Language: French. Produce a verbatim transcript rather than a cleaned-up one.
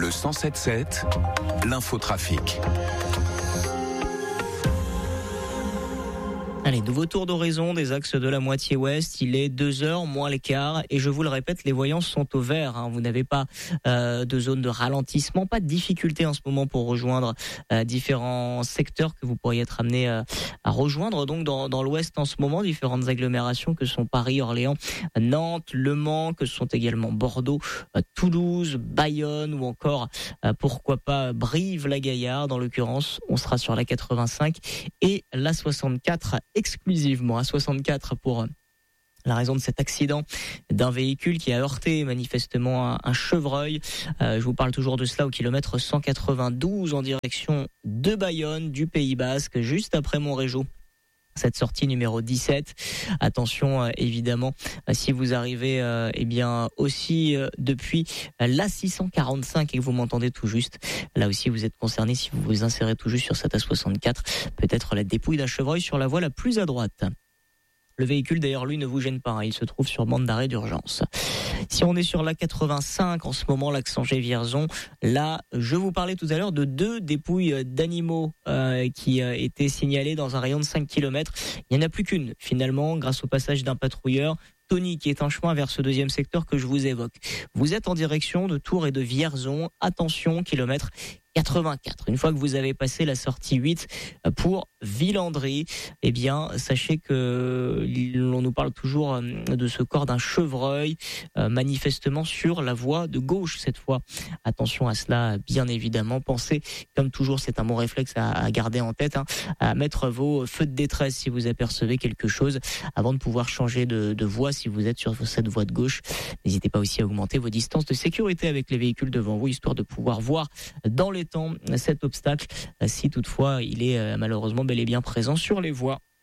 Le cent sept sept, l'infotrafic. Allez, nouveau tour d'horizon des axes de la moitié ouest. Il est deux heures moins le quart et je vous le répète, les voyances sont au vert. Hein. Vous n'avez pas euh, de zone de ralentissement, pas de difficulté en ce moment pour rejoindre euh, différents secteurs que vous pourriez être amené euh, à rejoindre. Donc dans, dans l'ouest en ce moment, différentes agglomérations que sont Paris, Orléans, Nantes, Le Mans, que sont également Bordeaux, euh, Toulouse, Bayonne ou encore euh, pourquoi pas Brive-la-Gaillarde. En l'occurrence, on sera sur la quatre-vingt-cinq et la soixante-quatre. Exclusivement à soixante-quatre pour la raison de cet accident d'un véhicule qui a heurté manifestement un, un chevreuil. Euh, je vous parle toujours de cela au kilomètre cent quatre-vingt-douze en direction de Bayonne, du Pays Basque, juste après Montrégeau. Cette sortie numéro dix-sept. Attention euh, évidemment euh, si vous arrivez euh, eh bien aussi euh, depuis euh, la six cent quarante-cinq et que vous m'entendez tout juste. Là aussi vous êtes concerné si vous vous insérez tout juste sur cette A soixante-quatre. Peut-être la dépouille d'un chevreuil sur la voie la plus à droite. Le véhicule, d'ailleurs, lui, ne vous gêne pas. Hein. Il se trouve sur bande d'arrêt d'urgence. Si on est sur la quatre-vingt-cinq, en ce moment, l'axe Angers-Vierzon, là, je vous parlais tout à l'heure de deux dépouilles d'animaux euh, qui euh, étaient signalées dans un rayon de cinq kilomètres. Il n'y en a plus qu'une, finalement, grâce au passage d'un patrouilleur. Tony, qui est en chemin vers ce deuxième secteur que je vous évoque. Vous êtes en direction de Tours et de Vierzon. Attention, kilomètre quatre-vingt-quatre. Une fois que vous avez passé la sortie huit pour Villandry, eh bien, sachez que l'on nous parle toujours de ce corps d'un chevreuil, euh, manifestement sur la voie de gauche cette fois. Attention à cela, bien évidemment. Pensez, comme toujours, c'est un bon réflexe à, à garder en tête, hein, à mettre vos feux de détresse si vous apercevez quelque chose avant de pouvoir changer de, de voie si vous êtes sur cette voie de gauche. N'hésitez pas aussi à augmenter vos distances de sécurité avec les véhicules devant vous, histoire de pouvoir voir dans les temps cet obstacle, si toutefois il est malheureusement bel et bien présent sur les voies.